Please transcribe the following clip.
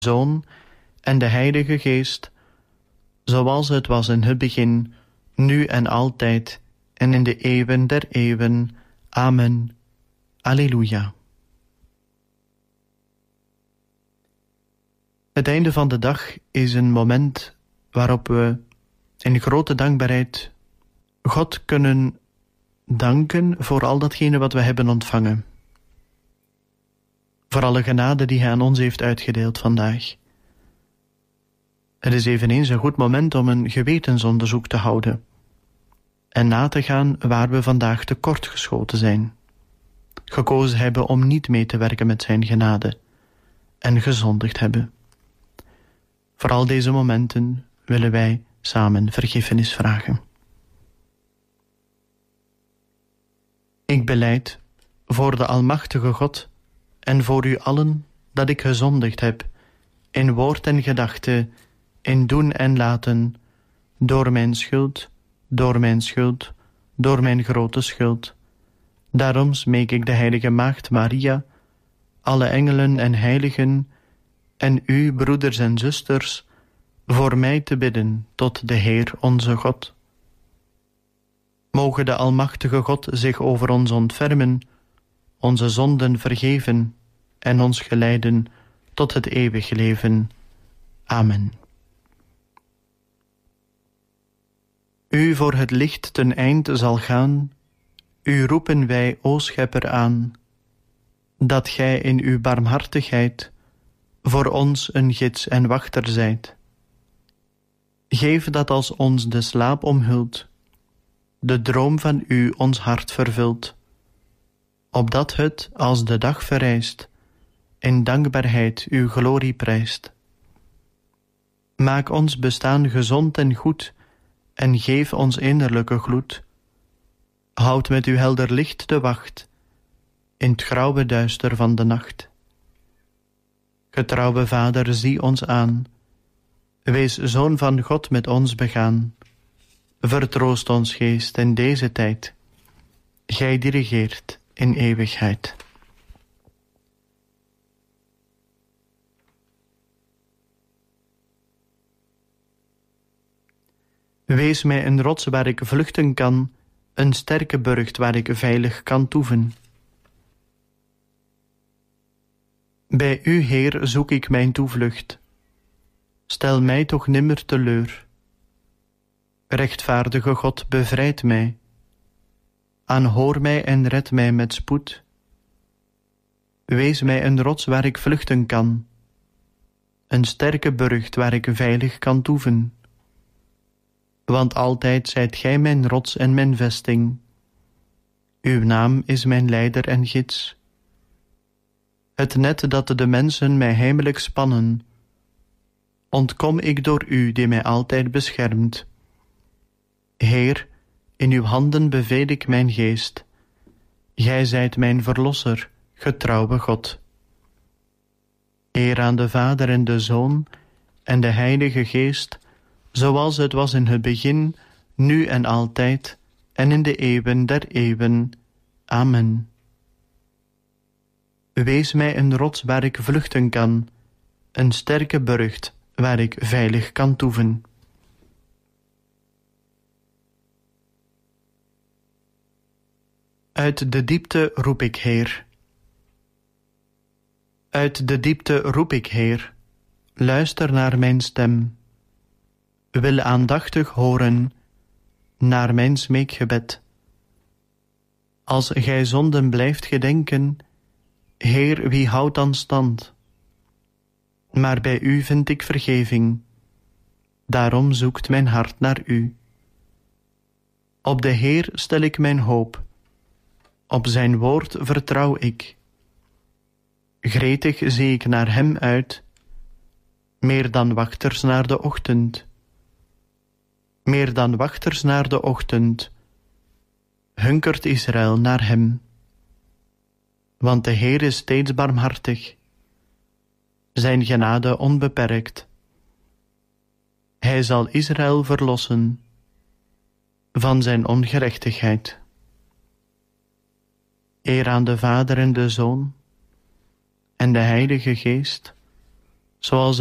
Zoon en de Heilige Geest, zoals het was in het begin, nu en altijd, en in de eeuwen der eeuwen. Amen. Alleluia. Het einde van de dag is een moment waarop we in grote dankbaarheid God kunnen danken voor al datgene wat we hebben ontvangen. Voor alle genade die Hij aan ons heeft uitgedeeld vandaag. Het is eveneens een goed moment om een gewetensonderzoek te houden en na te gaan waar we vandaag tekortgeschoten zijn, gekozen hebben om niet mee te werken met zijn genade en gezondigd hebben. Voor al deze momenten willen wij samen vergiffenis vragen. Ik belijd voor de Almachtige God en voor u allen dat ik gezondigd heb, in woord en gedachte, in doen en laten, door mijn schuld, door mijn grote schuld. Daarom smeek ik de heilige Maagd Maria, alle engelen en heiligen, en u, broeders en zusters, voor mij te bidden tot de Heer onze God. Moge de Almachtige God zich over ons ontfermen, onze zonden vergeven en ons geleiden tot het eeuwig leven. Amen. U voor het licht ten eind zal gaan, u roepen wij, o Schepper, aan, dat gij in uw barmhartigheid voor ons een gids en wachter zijt. Geef dat als ons de slaap omhult, de droom van u ons hart vervult, opdat het, als de dag verrijst, in dankbaarheid uw glorie prijst. Maak ons bestaan gezond en goed, en geef ons innerlijke gloed. Houd met uw helder licht de wacht, in het grauwe duister van de nacht. Getrouwe Vader, zie ons aan. Wees Zoon van God met ons begaan. Vertroost ons geest in deze tijd. Gij die regeert in eeuwigheid. Wees mij een rots waar ik vluchten kan, een sterke burcht waar ik veilig kan toeven. Bij u, Heer, zoek ik mijn toevlucht. Stel mij toch nimmer teleur. Rechtvaardige God, bevrijd mij. Aanhoor mij en red mij met spoed. Wees mij een rots waar ik vluchten kan, een sterke burcht waar ik veilig kan toeven. Want altijd zijt gij mijn rots en mijn vesting. Uw naam is mijn leider en gids. Het net dat de mensen mij heimelijk spannen, ontkom ik door u die mij altijd beschermt. Heer, in uw handen beveel ik mijn geest. Gij zijt mijn verlosser, getrouwe God. Eer aan de Vader en de Zoon en de Heilige Geest, zoals het was in het begin, nu en altijd, en in de eeuwen der eeuwen. Amen. Wees mij een rots waar ik vluchten kan, een sterke burcht waar ik veilig kan toeven. Uit de diepte roep ik, Heer. Uit de diepte roep ik, Heer. Luister naar mijn stem. Wil aandachtig horen naar mijn smeekgebed. Als gij zonden blijft gedenken, Heer, wie houdt dan stand? Maar bij u vind ik vergeving. Daarom zoekt mijn hart naar u. Op de Heer stel ik mijn hoop. Op zijn woord vertrouw ik. Gretig zie ik naar hem uit, meer dan wachters naar de ochtend. Meer dan wachters naar de ochtend hunkert Israël naar hem. Want de Heer is steeds barmhartig, zijn genade onbeperkt. Hij zal Israël verlossen van zijn ongerechtigheid. Eer aan de Vader en de Zoon en de Heilige Geest, zoals